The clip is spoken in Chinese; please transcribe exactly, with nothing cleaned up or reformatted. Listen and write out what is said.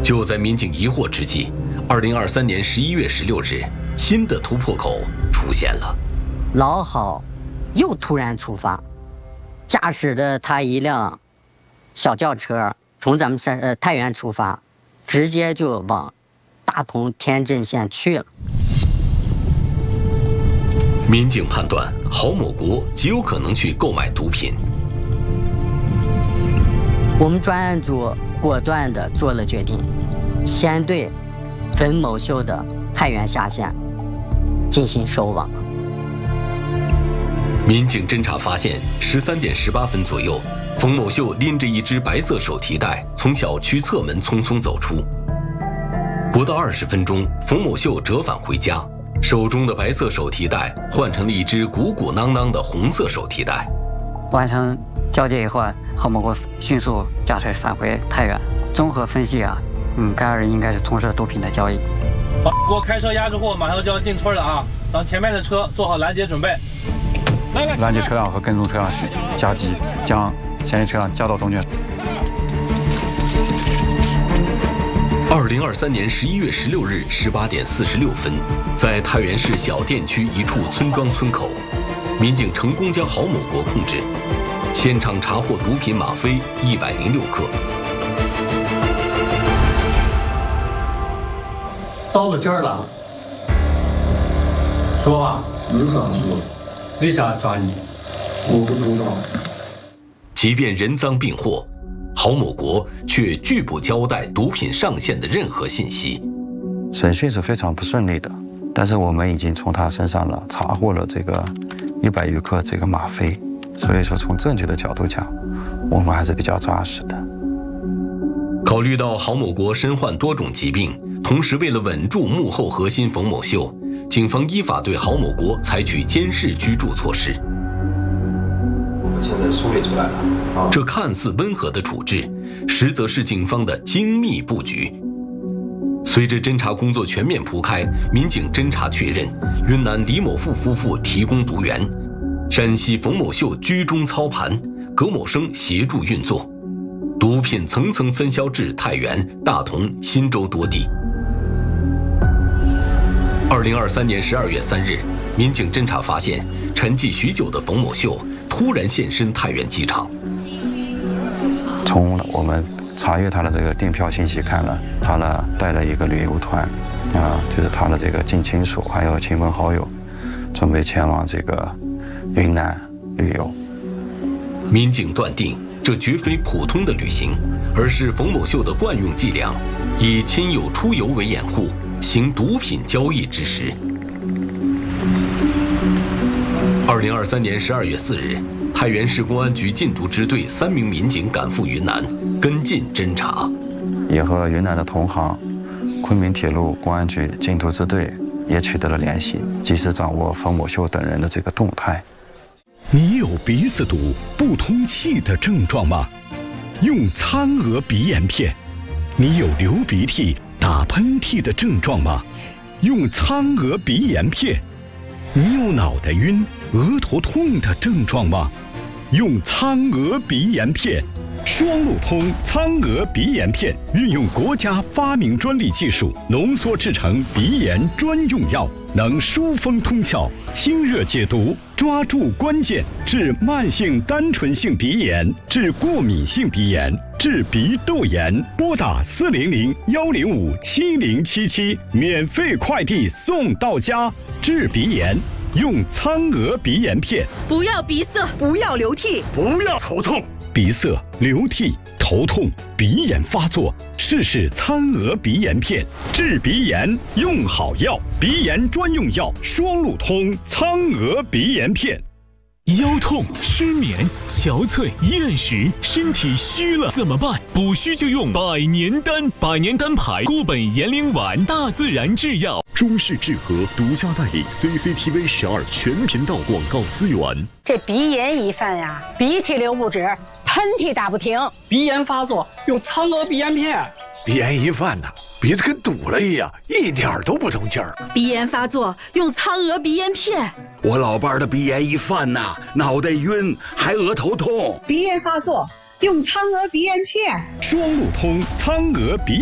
就在民警疑惑之际，二零二三年十一月十六日，新的突破口出现了。 老郝又突然出发，驾驶着他一辆小轿车从咱们山呃太原出发，直接就往大同天镇县去了。 民警判断郝某国极有可能去购买毒品。 我们专案组果断地做了决定，先对冯某秀的太原下线进行收网。 民警侦查发现，十三点十八分左右，冯某秀拎着一只白色手提袋从小区侧门匆匆走出。不到二十分钟，冯某秀折返回家，手中的白色手提袋换成了一只鼓鼓囊囊的红色手提袋。 完成交接以后，郝某国迅速驾车返回太原。综合分析啊，嗯，该二人应该是从事毒品的交易。 好，给我开车押着货，马上就要进村了啊！让前面的车做好拦截准备。来来， 拦截车辆和跟踪车辆是夹击，将嫌疑车辆夹到中间。 二零二三年十一月十六日十八点四十六分，在太原市小店区一处村庄村口，民警成功将郝某国控制。现场查获毒品吗啡一百零六克。 到了这儿了，说吧， 为啥说？ 为啥抓你？ 我不知道。 即便人赃并获，郝某国却拒不交代毒品上线的任何信息。 审讯是非常不顺利的，但是我们已经从他身上了查获了这个一百余克这个吗啡，所以说从证据的角度讲，我们还是比较扎实的。 考虑到郝某国身患多种疾病，同时为了稳住幕后核心冯某秀，警方依法对郝某国采取监视居住措施。 我们现在梳理出来了啊， 这看似温和的处置，实则是警方的精密布局。随着侦查工作全面铺开，民警侦查确认，云南李某富夫妇提供毒源，山西冯某秀居中操盘，葛某生协助运作，毒品层层分销至太原、大同、忻州多地。二零二三年十二月三日，民警侦查发现，沉寂许久的冯某秀突然现身太原机场。 从我们查阅他的这个订票信息看了，他呢带了一个旅游团，啊，就是他的这个近亲属还有亲朋好友，准备前往这个云南旅游。 民警断定，这绝非普通的旅行，而是冯某秀的惯用伎俩，以亲友出游为掩护，行毒品交易之实。二零二三年十二月四日，太原市公安局禁毒支队三名民警赶赴云南，跟进侦查， 也和云南的同行昆明铁路公安局禁毒支队也取得了联系，及时掌握冯某秀等人的这个动态。 你有鼻子堵、不通气的症状吗？用苍娥鼻炎片。你有流鼻涕、打喷嚏的症状吗？用苍娥鼻炎片。你有脑袋晕、额头痛的症状吗？用苍娥鼻炎片。双路通苍娥鼻炎片运用国家发明专利技术浓缩制成鼻炎专用药，能疏风通窍、清热解毒，抓住关键，治慢性单纯性鼻炎，治过敏性鼻炎，治鼻窦炎。拨打四零零幺零五七零七七，免费快递送到家。治鼻炎用苍娥鼻炎片。 不要鼻塞，不要流涕， 不要头痛。鼻塞、流涕、头痛、鼻炎发作，试试苍娥鼻炎片，治鼻炎用好药，鼻炎专用药，双路通苍娥鼻炎片。 腰痛、失眠、憔悴、厌食，身体虚了怎么办？补虚就用百年丹，百年丹牌固本延龄丸，大自然制药。 中式制和独家代理 C C T V 十二全频道广告资源。 这鼻炎一犯呀，鼻涕流不止，喷嚏打不停， 鼻炎发作用苍娥鼻炎片。 鼻炎一犯呢，鼻子跟堵了一样，一点都不通气儿。 鼻炎发作用苍娥鼻炎片。 我老伴儿的鼻炎一犯呐，脑袋晕，还额头痛。 鼻炎发作用苍娥鼻炎片。 双路通苍娥鼻